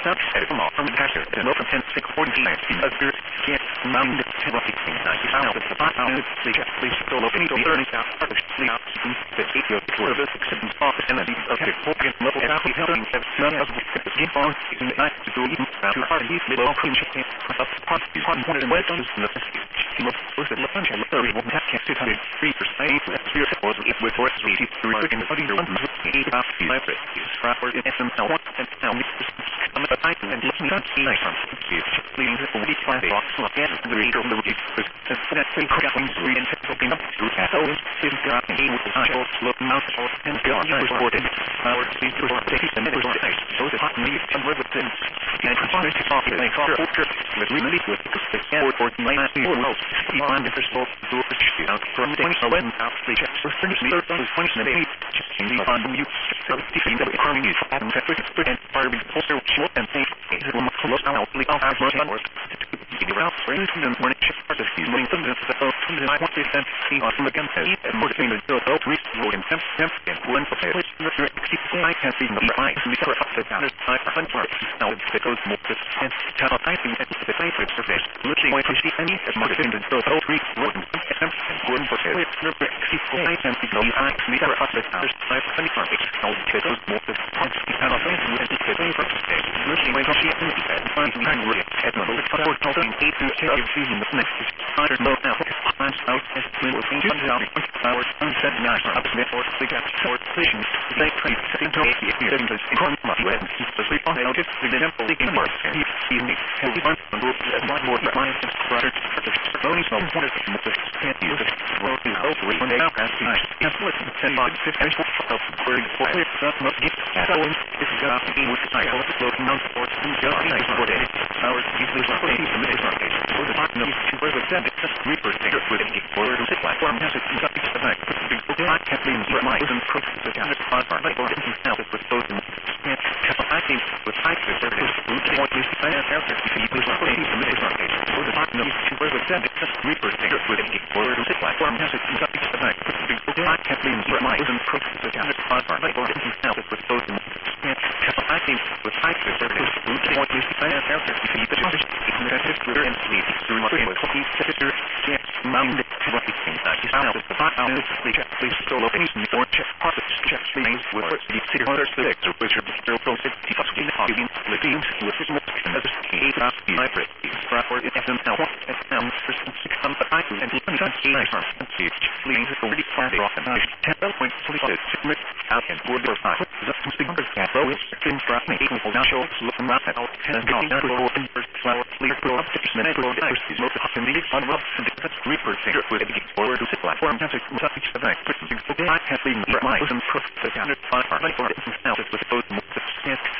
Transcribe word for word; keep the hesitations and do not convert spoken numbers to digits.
South Side from all from the cashier and open ten six forty nine of spirit can't mind the ten rocky thing ninety out of the five out of the please go look into thirty south part of the out the eight of the of the acceptance office and the of the Hogan level and the helping have none of the game on in the night to do even to hard heat below cream chicken up part is one hundred and west on the team of both the lunch and thirty one half can sit hundred three percent with three was it with four three three in the body one eight off the library is proper in S M L one and now I'm a type and listen to the nice one leading to the week by the box again the reader of the week was that thing going three and talking up to so is got a with the show look mouth and go on your board and our speech was taking the middle of the night so the hot meat and with the and continues to talk like car with really with the board or nine or well on the first floor to the out from the twenty seven out the check for finish the third was twenty seven in the on you so the thing that economy is and separate and barbie poster short and thing is a close out the out as much work to get around for instance when it's part of the morning something that the something I want to send see on the again and more thing to go to reach road and temp temp and one for place I can see the right and the cover up the counter I find for now it goes more to and tell I think that the favorite surface looking way to see any as much in the go to reach road and temp and one for place I can see the eye meter up the counter I find for it now it goes more to punch the kind of thing and the favorite surface looking way to see any and find the kind of at the four thousand eight to ten of season the next hundred low now plans out as little thing to down hours unset nine up to or the gap short positions they create into a here in the economy when the sleep on out the example the game works he he he wants to do one more minus product only some one of the can't use it well the over when they are asking and what ten by fifty of query for it that must get so if you got the with the cycle of the non sports and go nice for it hours usually for the minute market so the partner to further send it just three percent with a forward to platform has it got the back I can't leave my isn't process the counter part like or didn't help with those I think with high service routine what you say after you push the minute market so the partner to further send it just three percent with a forward to platform has it got the back I can't leave my isn't process the counter part like or didn't help with those I think with high service routine what you say after you push the and sleep through my cookies sister mind what you think that is out of the hot out of the check please go look in or check part of check things with the city others the extra which are still from fifty fucking hogging the teams with his most as eight off the library for it S M L S M six some but I and the nice and see please already planned off and ten point three six out and four or five just something under that so it's in front me equal now show look around at all ten going down for in first flower clear go up six minutes go down is most of the on up and that's three percent with a forward to platform has a such a nice I have been my wasn't proof the counter five like for now with those